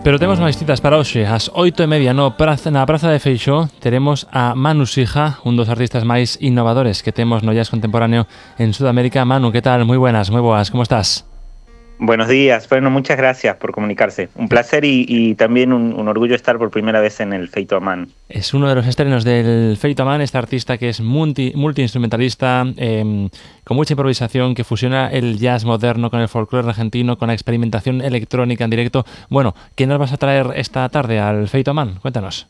Pero temos máis citas para hoxe. Ás 8:30 na Praza de Feixó teremos a Manu Sija, un dos artistas máis innovadores que temos no jazz contemporáneo en Sudamérica. Manu, que tal? Moi buenas, moi boas, como estás? Buenos días, bueno, muchas gracias por comunicarse. Un placer y también un orgullo estar por primera vez en el Feito Amán. Es uno de los estrenos del Feito Amán, este artista que es multiinstrumentalista, con mucha improvisación, que fusiona el jazz moderno con el folclore argentino, con la experimentación electrónica en directo. Bueno, ¿qué nos vas a traer esta tarde al Feito Amán? Cuéntanos.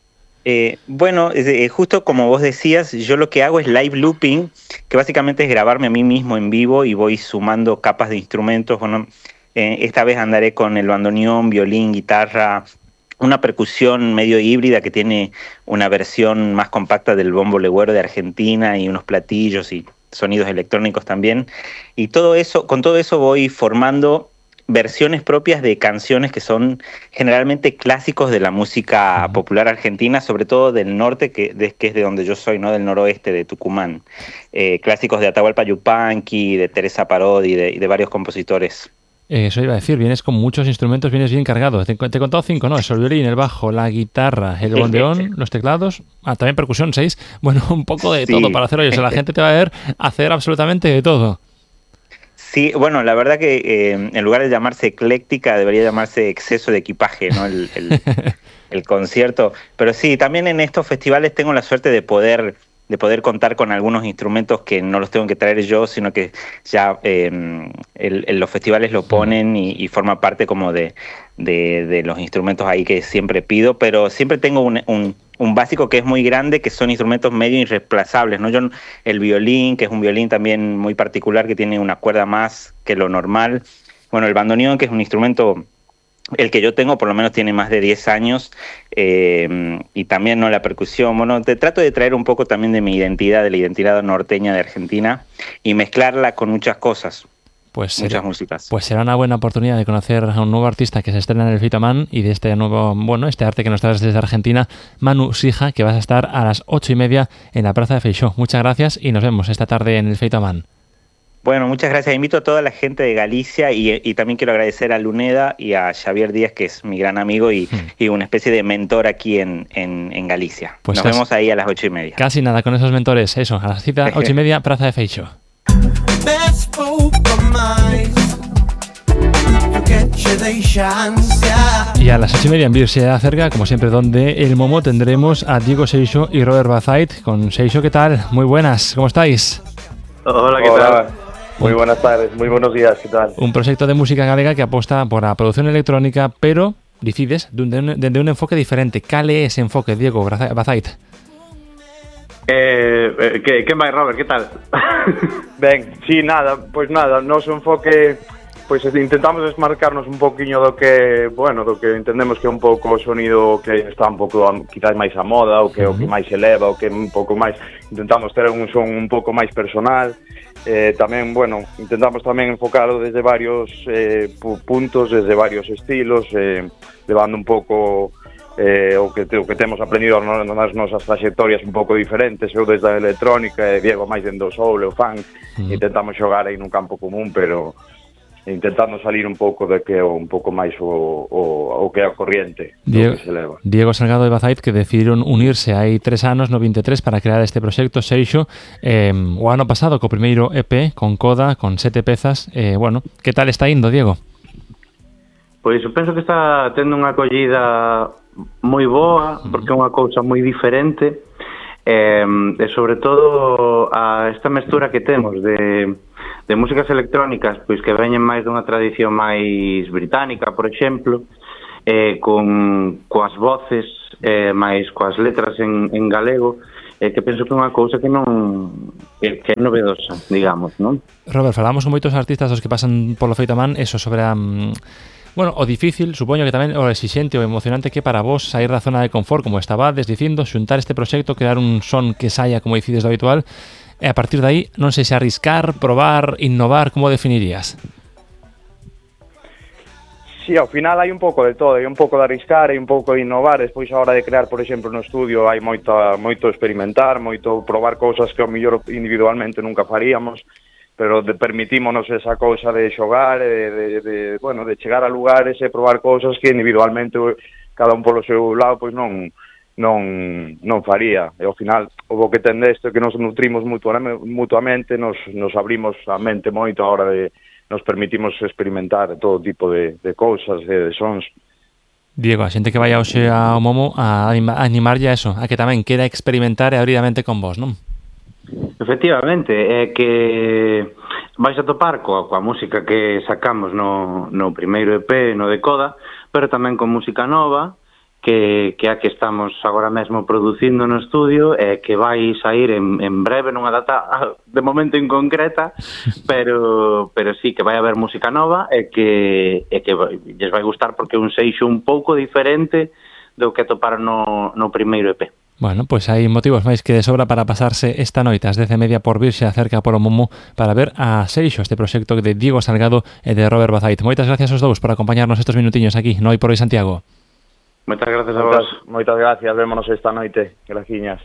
Justo como vos decías, yo lo que hago es live looping, que básicamente es grabarme a mí mismo en vivo y voy sumando capas de instrumentos. Bueno, esta vez andaré con el bandoneón, violín, guitarra, una percusión medio híbrida que tiene una versión más compacta del bombo legüero de Argentina y unos platillos y sonidos electrónicos también. Y con todo eso voy formando versiones propias de canciones que son generalmente clásicos de la música popular argentina, sobre todo del norte, que es de donde yo soy, ¿no? Del noroeste, de Tucumán. Clásicos de Atahualpa Yupanqui, de Teresa Parodi y de varios compositores. Eso iba a decir, vienes con muchos instrumentos, vienes bien cargado. Te he contado 5, ¿no? El violín, el bajo, la guitarra, el bandoneón, los teclados, también percusión, 6. Bueno, un poco de todo para hacer hoy. O sea, la gente te va a ver hacer absolutamente de todo. Sí, bueno, la verdad que en lugar de llamarse ecléctica, debería llamarse exceso de equipaje, ¿no? El concierto. Pero sí, también en estos festivales tengo la suerte de poder contar con algunos instrumentos que no los tengo que traer yo, sino que ya los festivales lo ponen y forma parte como de los instrumentos ahí que siempre pido, pero siempre tengo un básico que es muy grande, que son instrumentos medio irreemplazables, ¿no? El violín, que es un violín también muy particular, que tiene una cuerda más que lo normal. Bueno, el bandoneón, que es un instrumento... El que yo tengo por lo menos tiene más de 10 años y también no la percusión. Bueno, te trato de traer un poco también de mi identidad, de la identidad norteña de Argentina y mezclarla con muchas cosas, muchas músicas. Pues será una buena oportunidad de conocer a un nuevo artista que se estrena en el Feito Amán y de este nuevo, este arte que nos traes desde Argentina, Manu Sija, que vas a estar a las 8:30 en la Praza de Feixó. Muchas gracias y nos vemos esta tarde en el Feito Amán. Bueno, muchas gracias. Invito a toda la gente de Galicia y también quiero agradecer a Luneda y a Xavier Díaz, que es mi gran amigo y una especie de mentor aquí en Galicia. Pues nos vemos ahí a las 8:30. Casi nada con esos mentores. Eso, a las citas 8:30, Praza de Feixó. Y a las 8:30 en Vir se acerca, como siempre, donde el Momo tendremos a Diego Seixo y Robert Bazait. Con Seixo, ¿qué tal? Muy buenas, ¿cómo estáis? Hola, ¿qué tal? Muy buenas tardes, muy buenos días, ¿qué tal? Un proxecto de música galega que aposta por a produción electrónica, pero decides dende un enfoque diferente. Cal é ese enfoque, Diego Bazait? Que máis, Robert, que tal? Ben, sí, nada, noso enfoque, pois intentamos desmarcarnos un poquinho do que entendemos que é un pouco o sonido que está un pouco quizás máis a moda, o que máis se eleva, o que un pouco máis intentamos ter un son un pouco máis personal. Tamén, intentamos tamén enfocarlo desde varios puntos, desde varios estilos, levando un pouco o que temos aprendido nas nosas trayectorias un pouco diferentes. Eu desde a electrónica, Diego máis dentro do soul, o funk, intentamos xogar aí nun campo común, pero intentando salir un pouco de que un pouco máis o que é a corriente que se leva. Diego Salgado e Bazait, que decidiron unirse hai 3 anos, no 23, para crear este proxecto Seixo o ano pasado co primeiro EP con Coda, con 7 pezas. Que tal está indo, Diego? Pois eu penso que está tendo unha acollida moi boa, porque é unha cousa moi diferente e sobre todo esta mestura que temos de músicas electrónicas, pois que veñen máis dunha tradición máis británica, por exemplo, coas voces, máis coas letras en galego, que penso que é unha cousa que é novedosa, digamos, non? Robert, falamos con moitos artistas dos que pasan polo Feito Amán, eso sobre o difícil, supoño que tamén o exixente, o emocionante que para vos sair da zona de confort, como estabades dicindo, xuntar este proxecto, crear un son que saia, como dicides, do habitual. E a partir de aí, non sei se arriscar, probar, innovar, como definirías? Sí, ao final hai un pouco de todo, hai un pouco de arriscar, hai un pouco de innovar. Despois a hora de crear, por exemplo, no estudio hai moito experimentar, moito probar cousas que ao mellor individualmente nunca faríamos. permitímonos esa cousa de xogar, de chegar a lugares e probar cousas que individualmente cada un polo seu lado pois non faría. E ao final o que ten desto que nos nutrimos mutuamente, nos abrimos a mente moito a hora de nos permitimos experimentar todo tipo de cousas, de sons. Diego, a xente que vai hoxe ao Momo a animarlle a eso, a que tamén quera experimentar e abrir a mente con vos, non? Efectivamente, é que vais a topar coa música que sacamos no primeiro EP, no de Coda, pero tamén con música nova, que a que estamos agora mesmo producindo no estudio, e que vai sair en breve, nunha data de momento inconcreta, pero sí que vai haber música nova e que lles vai gustar porque é un seixo un pouco diferente do que atoparon no primeiro EP. Bueno, pois hai motivos máis que de sobra para pasarse esta noite ás 10:30 por Virxe acerca polo Momo para ver a Seixo, este proxecto de Diego Salgado e de Robert Bazait. Moitas gracias aos dous por acompañarnos estes minutiños aquí no Hoy por Hoy Santiago. Moitas gracias a vos. Moitas gracias, vémonos esta noite. Graciñas.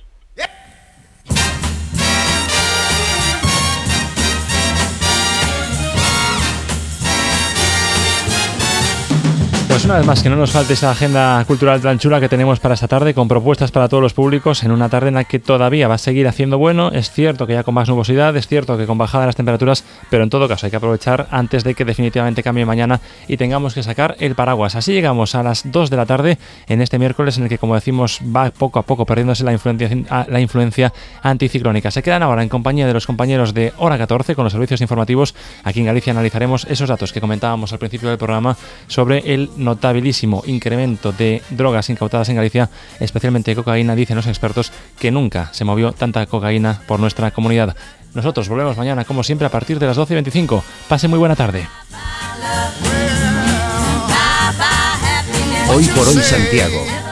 Pues una vez más, que no nos falte esa agenda cultural tan chula que tenemos para esta tarde, con propuestas para todos los públicos, en una tarde en la que todavía va a seguir haciendo bueno. Es cierto que ya con más nubosidad, es cierto que con bajada de las temperaturas, pero en todo caso hay que aprovechar antes de que definitivamente cambie mañana y tengamos que sacar el paraguas. Así llegamos a las 2 de la tarde en este miércoles en el que, como decimos, va poco a poco perdiéndose la influencia anticiclónica. Se quedan ahora en compañía de los compañeros de Hora 14 con los servicios informativos. Aquí en Galicia analizaremos esos datos que comentábamos al principio del programa sobre el notabilísimo incremento de drogas incautadas en Galicia, especialmente cocaína. Dicen los expertos que nunca se movió tanta cocaína por nuestra comunidad. Nosotros volvemos mañana, como siempre, a partir de las 12:25. Pase muy buena tarde. Hoy por Hoy Santiago.